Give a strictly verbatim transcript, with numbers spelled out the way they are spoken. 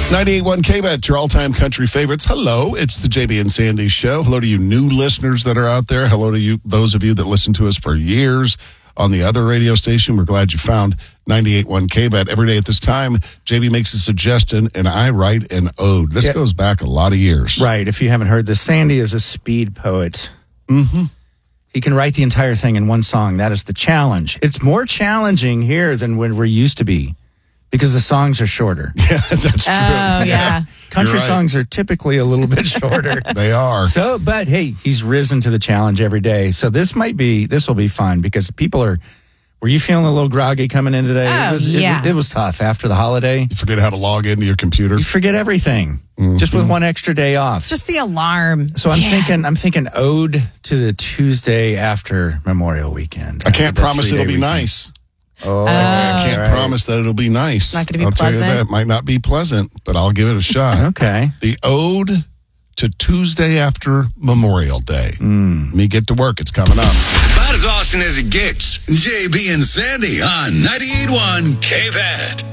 ninety-eight point one K-Bet, your all-time country favorites. Hello, it's the J B and Sandy Show. Hello to you new listeners that are out there. Hello to you, those of you that listen to us for years on the other radio station. We're glad you found ninety-eight point one K-Bet. Every day at this time, J B makes a suggestion, and I write an ode. This yeah. goes back a lot of years. Right. If you haven't heard this, Sandy is a speed poet. Mm-hmm. He can write the entire thing in one song. That is the challenge. It's more challenging here than when we're used to be. Because the songs are shorter. Yeah, that's true. Oh, yeah. Country right. songs are typically a little bit shorter. They are. So, but hey, he's risen to the challenge every day. So this might be, this will be fun because people are, were you feeling a little groggy coming in today? Oh, it was, yeah. It, it was tough after the holiday. You forget how to log into your computer. You forget everything. Mm-hmm. Just with one extra day off. Just the alarm. So I'm yeah. thinking, I'm thinking ode to the Tuesday after Memorial Weekend. I can't promise it'll be weekend. nice. Oh, I can't right. promise that it'll be nice. Not going to be I'll pleasant. tell you that. It might not be pleasant, but I'll give it a shot. Okay. The ode to Tuesday after Memorial Day. Mm. Me get to work. It's coming up. About as Austin as it gets. J B and Sandy on ninety-eight point one K-Bet.